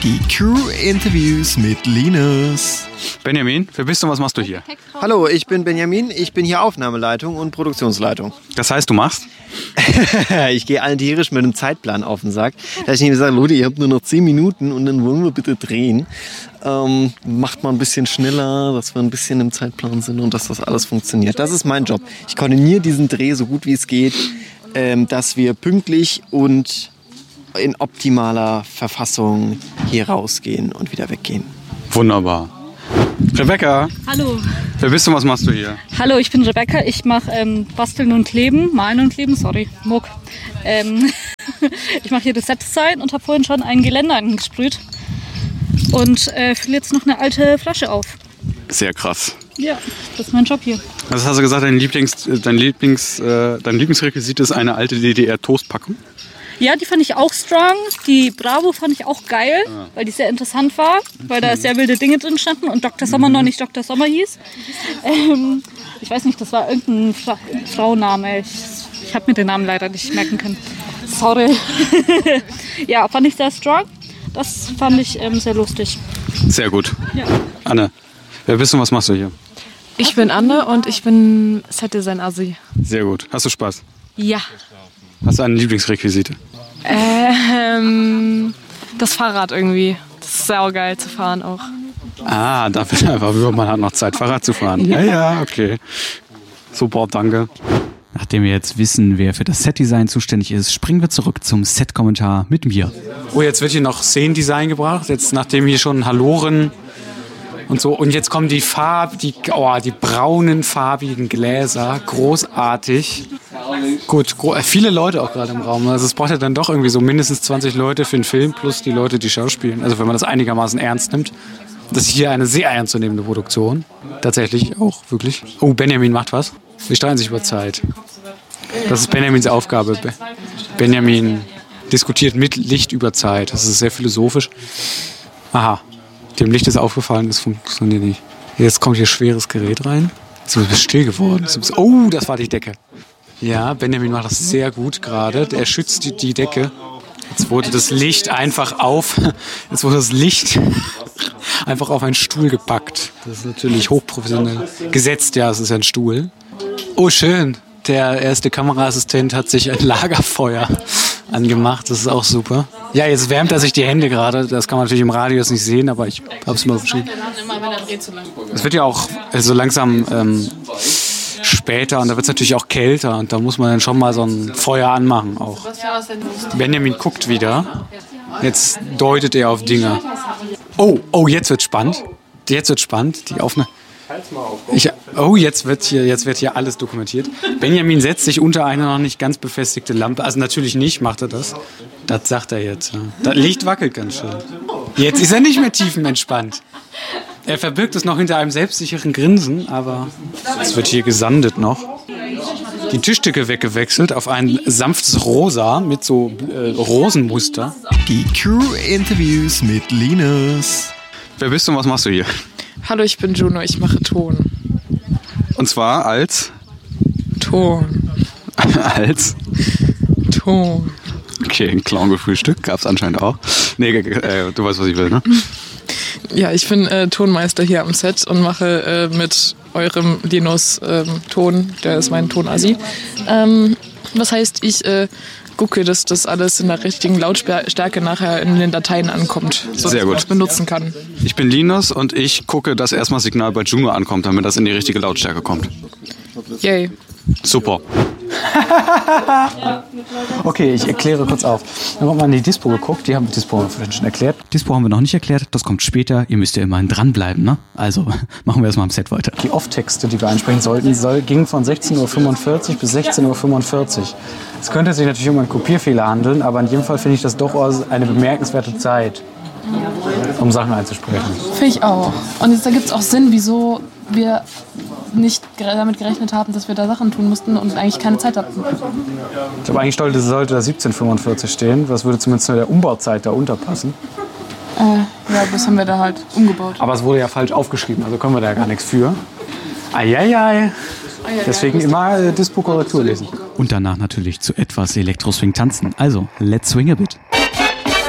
Die Crew-Interviews mit Linus. Benjamin, wer bist du und was machst du hier? Hallo, ich bin Benjamin, ich bin hier Aufnahmeleitung und Produktionsleitung. Das heißt, du machst? Ich gehe allen tierisch mit einem Zeitplan auf den Sack. Da ich nicht sage, Leute, ihr habt nur noch 10 Minuten und dann wollen wir bitte drehen. Macht mal ein bisschen schneller, dass wir ein bisschen im Zeitplan sind und dass das alles funktioniert. Das ist mein Job. Ich koordiniere diesen Dreh so gut wie es geht, dass wir pünktlich und in optimaler Verfassung hier rausgehen und wieder weggehen. Wunderbar. Rebecca. Hallo. Wer bist du und was machst du hier? Hallo, ich bin Rebecca. Ich mache Basteln und Kleben, Malen und Kleben, Muck. Ich mache hier das Set-Design und habe vorhin schon ein Geländer angesprüht. Und fülle jetzt noch eine alte Flasche auf. Sehr krass. Ja, das ist mein Job hier. Also hast du gesagt, dein Lieblingsrequisit ist eine alte DDR-Toastpackung? Ja, die fand ich auch strong. Die Bravo fand ich auch geil, weil die sehr interessant war, weil da sehr wilde Dinge drin standen und Dr. Sommer noch nicht Dr. Sommer hieß. Ich weiß nicht, das war irgendein Frauenname. Ich habe mir den Namen leider nicht merken können. Sorry. Ja, fand ich sehr strong. Das fand ich sehr lustig. Sehr gut. Ja. Anne, wer bist du und was machst du hier? Ich bin Anne und ich bin Set-Design-Assi. Sehr gut. Hast du Spaß? Ja. Hast du eine Lieblingsrequisite? Das Fahrrad irgendwie. Das ist saugeil zu fahren auch. Ah, dafür einfach, man hat noch Zeit, Fahrrad zu fahren. Ja, okay. Super, danke. Nachdem wir jetzt wissen, wer für das Set-Design zuständig ist, springen wir zurück zum Set-Kommentar mit mir. Oh, jetzt wird hier noch Szenendesign gebracht. Jetzt, nachdem hier schon Haloren und so. Und jetzt kommen die braunen, farbigen Gläser. Großartig. Gut, viele Leute auch gerade im Raum. Also es braucht ja dann doch irgendwie so mindestens 20 Leute für den Film plus die Leute, die schauspielen. Also wenn man das einigermaßen ernst nimmt. Das ist hier eine sehr ernstzunehmende Produktion. Tatsächlich auch, wirklich. Oh, Benjamin macht was. Wir streiten sich über Zeit. Das ist Benjamins Aufgabe. Benjamin diskutiert mit Licht über Zeit. Das ist sehr philosophisch. Aha. Dem Licht ist aufgefallen, das funktioniert nicht. Jetzt kommt hier schweres Gerät rein. Jetzt ist es still geworden. Oh, das war die Decke. Ja, Benjamin macht das sehr gut gerade. Er schützt die Decke. Jetzt wurde das Licht einfach auf einen Stuhl gepackt. Das ist natürlich hochprofessionell. Gesetzt, ja, es ist ein Stuhl. Oh, schön. Der erste Kameraassistent hat sich ein Lagerfeuer angemacht. Das ist auch super. Ja, jetzt wärmt er sich die Hände gerade. Das kann man natürlich im Radio jetzt nicht sehen, aber ich habe es mal beschrieben. Es wird ja auch so langsam später und da wird es natürlich auch kälter und da muss man dann schon mal so ein Feuer anmachen auch. Benjamin guckt wieder. Jetzt deutet er auf Dinge. Oh, jetzt wird spannend. Die Aufnahme. Jetzt wird hier alles dokumentiert. Benjamin setzt sich unter eine noch nicht ganz befestigte Lampe. Also natürlich nicht, macht er das. Das sagt er jetzt. Ja. Das Licht wackelt ganz schön. Jetzt ist er nicht mehr tiefenentspannt. Er verbirgt es noch hinter einem selbstsicheren Grinsen, aber es wird hier gesandet noch. Die Tischdecke weggewechselt auf ein sanftes Rosa mit so Rosenmuster. Die Crew-Interviews mit Linus. Wer bist du und was machst du hier? Hallo, ich bin Juno, ich mache Ton. Und zwar als? Ton. Als? Ton. Okay, ein Clown-Frühstück gab's anscheinend auch. Nee, du weißt, was ich will, ne? Ja, ich bin Tonmeister hier am Set und mache mit eurem Linus Ton, der ist mein Tonassi. Was heißt, ich gucke, dass das alles in der richtigen Lautstärke nachher in den Dateien ankommt, so dass man es benutzen kann. Ich bin Linus und ich gucke, dass erstmal das Signal bei Juno ankommt, damit das in die richtige Lautstärke kommt. Yay. Super. Okay, ich erkläre kurz auf. Wir haben mal in die Dispo geguckt, die haben Dispo schon erklärt. Dispo haben wir noch nicht erklärt, das kommt später. Ihr müsst ja immerhin dranbleiben, ne? Also machen wir erstmal am Set weiter. Die Off-Texte, die wir einsprechen sollten, gingen von 16:45 Uhr bis 16:45 Uhr. Es könnte sich natürlich um einen Kopierfehler handeln, aber in jedem Fall finde ich das doch eine bemerkenswerte Zeit, um Sachen einzusprechen. Finde ich auch. Und jetzt, da gibt es auch Sinn, wieso wir nicht damit gerechnet haben, dass wir da Sachen tun mussten und eigentlich keine Zeit hatten. Ich glaube, eigentlich sollte da 17:45 stehen. Das würde zumindest mit der Umbauzeit da unterpassen. Ja, das haben wir da halt umgebaut. Aber es wurde ja falsch aufgeschrieben, also können wir da ja gar nichts für. Eieiei. Deswegen immer Dispo-Korrektur lesen. Und danach natürlich zu etwas Elektroswing tanzen. Also, let's swing a bit.